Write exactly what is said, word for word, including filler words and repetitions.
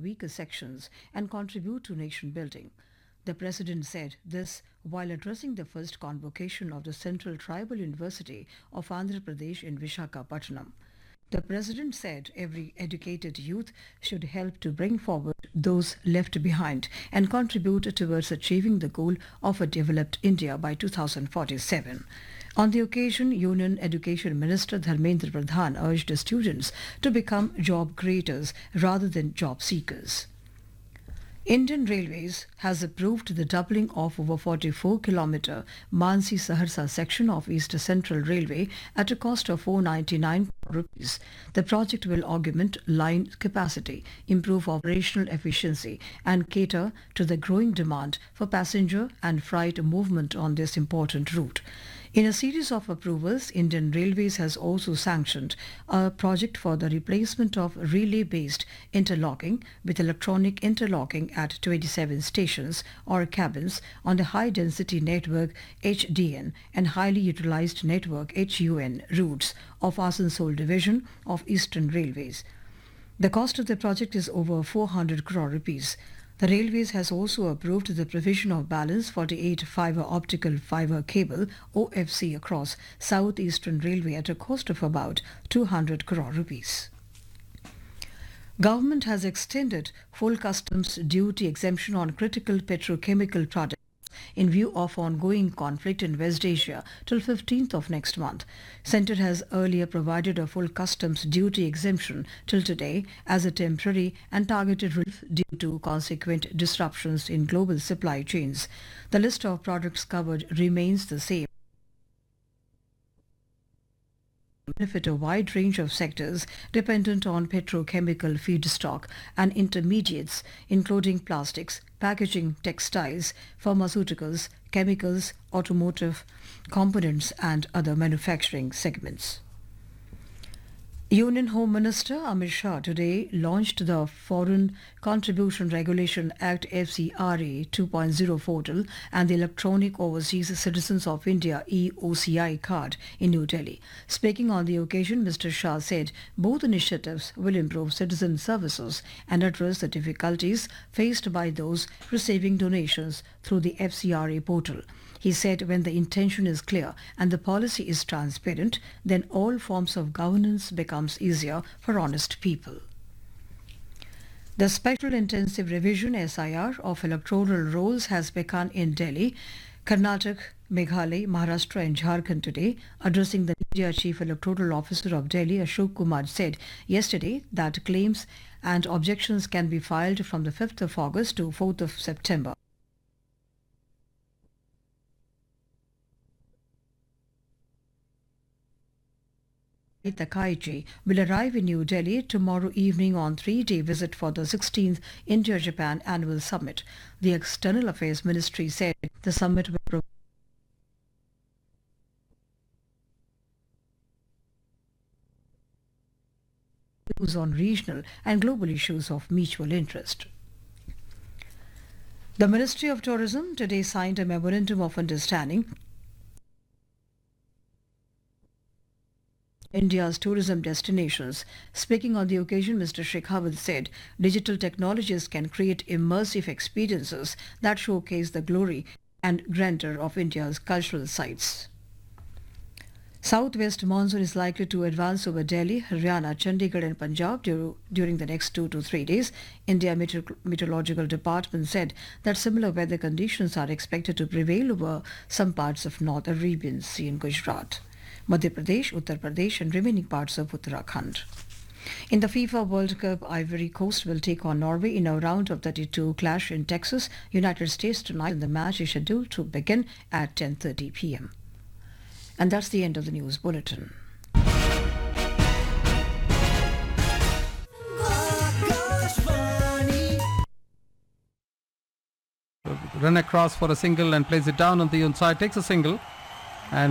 weaker sections and contribute to nation building. The president said this while addressing the first convocation of the Central Tribal University of Andhra Pradesh in Visakhapatnam. The president said every educated youth should help to bring forward those left behind and contribute towards achieving the goal of a developed India by two thousand forty-seven. On the occasion, Union Education Minister Dharmendra Pradhan urged students to become job creators rather than job seekers. Indian Railways has approved the doubling of over forty-four kilometre Mansi-Saharsa section of East Central Railway at a cost of four hundred ninety-nine crore rupees. The project will augment line capacity, improve operational efficiency and cater to the growing demand for passenger and freight movement on this important route. In a series of approvals, Indian Railways has also sanctioned a project for the replacement of relay-based interlocking with electronic interlocking at twenty-seven stations or cabins on the high-density network H D N and highly utilized network H U N routes of Asansol division of Eastern Railways. The cost of the project is over four hundred crore rupees. The Railways has also approved the provision of balance forty-eight fiber optical fiber cable O F C across South Eastern Railway at a cost of about two hundred crore rupees. Government has extended full customs duty exemption on critical petrochemical products in view of ongoing conflict in West Asia till fifteenth of next month. Centre has earlier provided a full customs duty exemption till today as a temporary and targeted relief due to consequent disruptions in global supply chains. The list of products covered remains the same. Benefit a wide range of sectors dependent on petrochemical feedstock and intermediates, including plastics, packaging, textiles, pharmaceuticals, chemicals, automotive components and other manufacturing segments. Union Home Minister Amit Shah today launched the Foreign Contribution Regulation Act F C R A two point oh portal and the Electronic Overseas Citizens of India E O C I card in New Delhi. Speaking on the occasion, Mister Shah said both initiatives will improve citizen services and address the difficulties faced by those receiving donations through the F C R A portal. He said when the intention is clear and the policy is transparent, then all forms of governance becomes easier for honest people. The Special Intensive Revision S I R of electoral rolls has begun in Delhi, Karnataka, Meghalaya, Maharashtra and Jharkhand today. Addressing the India Chief Electoral Officer of Delhi, Ashok Kumar said yesterday that claims and objections can be filed from the fifth of August to fourth of September. Takaichi will arrive in New Delhi tomorrow evening on three-day visit for the sixteenth India-Japan Annual Summit. The External Affairs Ministry said the summit will provide views on regional and global issues of mutual interest. The Ministry of Tourism today signed a memorandum of understanding India's tourism destinations. Speaking on the occasion, Mister Shekhawat said digital technologies can create immersive experiences that showcase the glory and grandeur of India's cultural sites. Southwest monsoon is likely to advance over Delhi, Haryana, Chandigarh and Punjab dur- during the next two to three days. India Meteor- Meteorological Department said that similar weather conditions are expected to prevail over some parts of North Arabian Sea in Gujarat, Madhya Pradesh, Uttar Pradesh and remaining parts of Uttarakhand. In the FIFA World Cup, Ivory Coast will take on Norway in a round of thirty-two clash in Texas, United States tonight, and the match is scheduled to begin at ten thirty p m. And that's the end of the news bulletin. Run across for a single and plays it down on the inside, takes a single.